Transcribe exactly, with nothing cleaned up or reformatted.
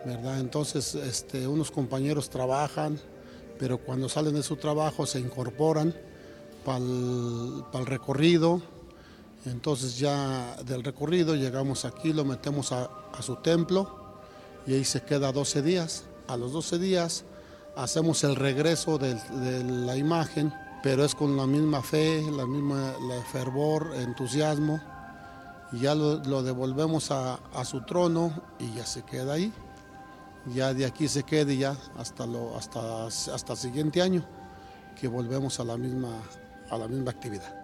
¿verdad? Entonces, este, unos compañeros trabajan, pero cuando salen de su trabajo se incorporan para el recorrido. Entonces ya del recorrido llegamos aquí, lo metemos a, a su templo y ahí se queda doce días. A los doce días hacemos el regreso de, de la imagen, pero es con la misma fe, la misma la fervor, entusiasmo, y ya lo, lo devolvemos a, a su trono y ya se queda ahí. Ya de aquí se quede ya hasta, lo, hasta, hasta el siguiente año, que volvemos a la misma, a la misma actividad.